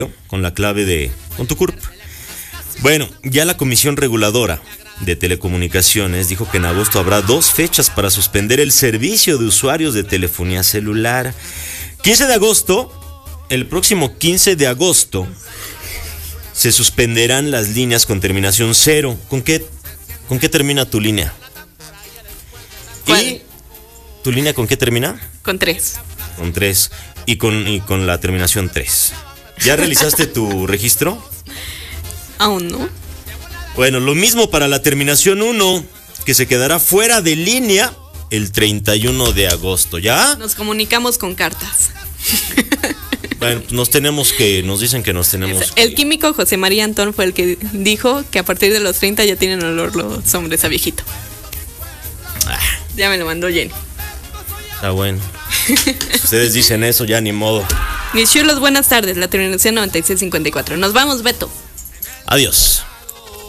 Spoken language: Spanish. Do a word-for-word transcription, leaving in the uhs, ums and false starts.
con la clave de con tu C U R P. Bueno, ya la Comisión Reguladora de Telecomunicaciones dijo que en agosto habrá dos fechas para suspender el servicio de usuarios de telefonía celular. quince de agosto, el próximo quince de agosto, se suspenderán las líneas con terminación cero. ¿Con qué, con qué termina tu línea? ¿Cuál? ¿Y tu línea con qué termina? Con tres. Con tres. Y con, y con la terminación tres. ¿Ya realizaste tu registro? Aún no. Bueno, lo mismo para la terminación uno, que se quedará fuera de línea el treinta y uno de agosto. ¿Ya? Nos comunicamos con cartas. Bueno, nos tenemos que, nos dicen que nos tenemos que... El químico José María Antón fue el que dijo que a partir de los treinta ya tienen olor los hombres a viejito. Ah, Ya me lo mandó Jenny. está bueno. Ustedes dicen eso, ya ni modo. Mis chulos, buenas tardes. La terminación noventa y seis cincuenta y cuatro. Nos vamos, Beto. Adiós.